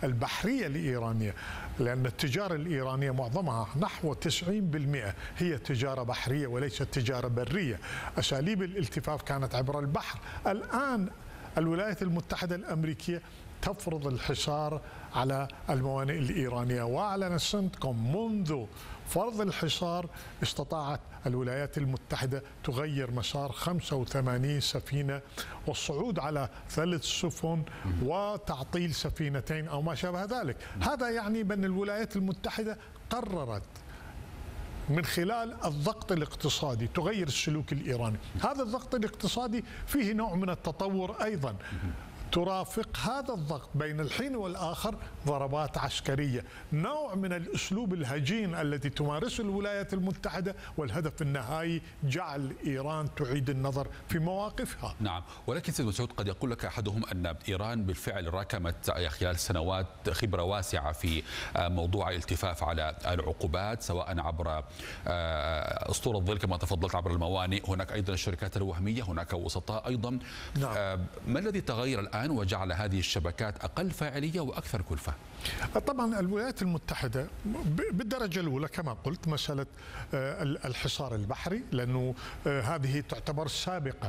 البحرية الإيرانية، لأن التجارة الإيرانية معظمها نحو 90% هي تجارة بحرية وليست تجارة برية. أساليب الالتفاف كانت عبر البحر. الآن الولايات المتحدة الأمريكية تفرض الحصار على الموانئ الإيرانية، وأعلن سنتكوم منذ فرض الحصار استطاعت الولايات المتحدة تغير مسار 85 سفينة والصعود على 3 سفن وتعطيل سفينتين أو ما شابه ذلك. هذا يعني بأن الولايات المتحدة قررت من خلال الضغط الاقتصادي تغير السلوك الإيراني. هذا الضغط الاقتصادي فيه نوع من التطور أيضا، ترافق هذا الضغط بين الحين والآخر ضربات عسكرية، نوع من الأسلوب الهجين الذي تمارسه الولايات المتحدة، والهدف النهائي جعل إيران تعيد النظر في مواقفها. نعم، ولكن سيد مسعود قد يقول لك أحدهم أن إيران بالفعل راكمت خلال سنوات خبرة واسعة في موضوع الالتفاف على العقوبات، سواء عبر أسطول الظل كما تفضلت، عبر الموانئ، هناك أيضا الشركات الوهمية، هناك وسطاء أيضا. نعم. ما الذي تغير الآن وجعل هذه الشبكات أقل فاعلية وأكثر كلفة؟ طبعا الولايات المتحدة بالدرجة الأولى كما قلت مسألة الحصار البحري، لأنه هذه تعتبر سابقة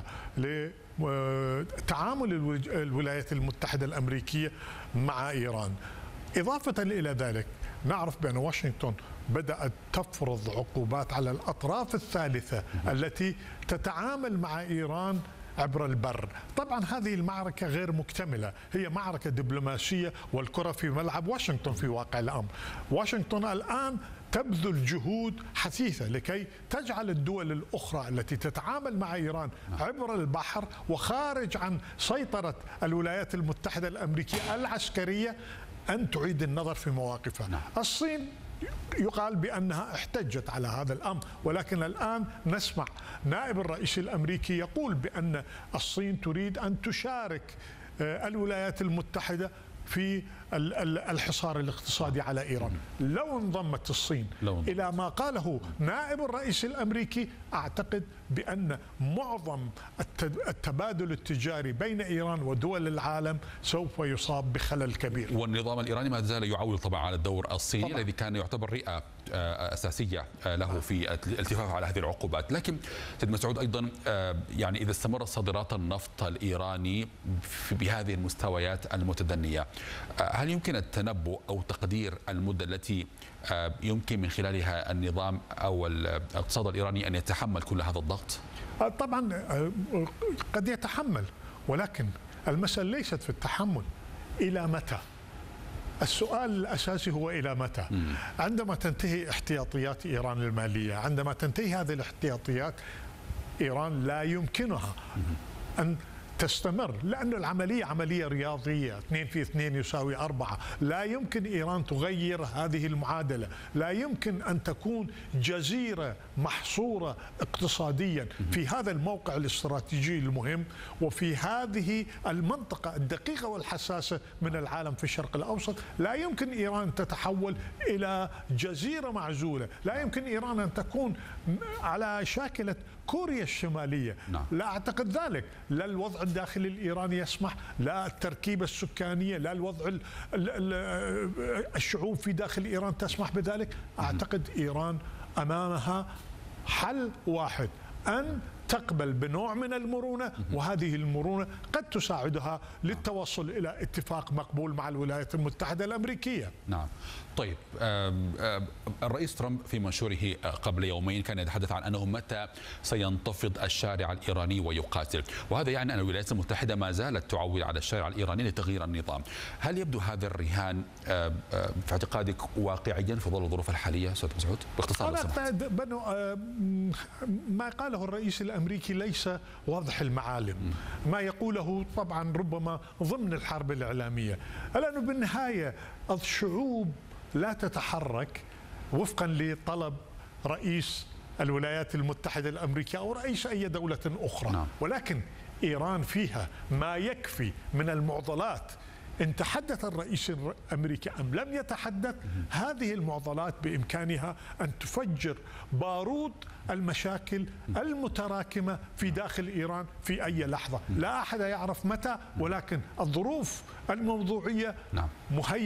لتعامل الولايات المتحدة الأمريكية مع إيران. إضافة إلى ذلك نعرف بأن واشنطن بدأت تفرض عقوبات على الأطراف الثالثة التي تتعامل مع إيران عبر البر. طبعا هذه المعركة غير مكتملة، هي معركة دبلوماسية والكرة في ملعب واشنطن في واقع الأمر. واشنطن الآن تبذل جهود حثيثة لكي تجعل الدول الأخرى التي تتعامل مع إيران عبر البحر وخارج عن سيطرة الولايات المتحدة الأمريكية العسكرية أن تعيد النظر في مواقفها. الصين يقال بأنها احتجت على هذا الأمر، ولكن الآن نسمع نائب الرئيس الأمريكي يقول بأن الصين تريد أن تشارك الولايات المتحدة في الحصار الاقتصادي على إيران. لو انضمت الصين إلى ما قاله نائب الرئيس الأمريكي، أعتقد بأن معظم التبادل التجاري بين إيران ودول العالم سوف يصاب بخلل كبير. والنظام الإيراني ما زال يعول طبعا على الدور الصيني الذي كان يعتبر رئة أساسية له في الالتفاف على هذه العقوبات. لكن سيد مسعود أيضا يعني إذا استمرت صادرات النفط الإيراني بهذه المستويات المتدنية، هل يمكن التنبؤ أو تقدير المدة التي يمكن من خلالها النظام أو الاقتصاد الإيراني أن يتحمل كل هذا الضغط؟ طبعا قد يتحمل، ولكن المسألة ليست في التحمل. إلى متى؟ السؤال الأساسي هو إلى متى؟ عندما تنتهي احتياطيات إيران المالية، عندما تنتهي هذه الاحتياطيات، إيران لا يمكنها أن تستمر، لأن العملية عملية رياضية، 2 في 2 يساوي 4. لا يمكن إيران تغير هذه المعادلة، لا يمكن أن تكون جزيرة محصورة اقتصاديا في هذا الموقع الاستراتيجي المهم وفي هذه المنطقة الدقيقة والحساسة من العالم في الشرق الأوسط. لا يمكن إيران تتحول إلى جزيرة معزولة، لا يمكن إيران أن تكون على شاكلة كوريا الشمالية. لا أعتقد ذلك، لا الوضع الداخلي الإيراني يسمح، لا التركيبة السكانية، لا الوضع الشعوب في داخل إيران تسمح بذلك. أعتقد إيران أمامها حل واحد، أن تقبل بنوع من المرونة، وهذه المرونة قد تساعدها للتوصل إلى اتفاق مقبول مع الولايات المتحدة الأمريكية. نعم. طيب، الرئيس ترامب في منشوره قبل يومين كان يتحدث عن أنه متى سينتفض الشارع الإيراني ويقاتل، وهذا يعني أن الولايات المتحدة ما زالت تعول على الشارع الإيراني لتغيير النظام. هل يبدو هذا الرهان في اعتقادك واقعيا في ظل الظروف الحالية أستاذ مسعود؟ باختصار ما قاله الرئيس الأمريكي ليس واضح المعالم، ما يقوله طبعا ربما ضمن الحرب الإعلامية، لأنه بالنهاية الشعوب لا تتحرك وفقا لطلب رئيس الولايات المتحدة الأمريكية أو رئيس أي دولة أخرى. ولكن إيران فيها ما يكفي من المعضلات. إن تحدث الرئيس الأمريكي أم لم يتحدث، هذه المعضلات بإمكانها أن تفجر بارود المشاكل المتراكمة في داخل إيران في أي لحظة. لا أحد يعرف متى، ولكن الظروف الموضوعية مهيئة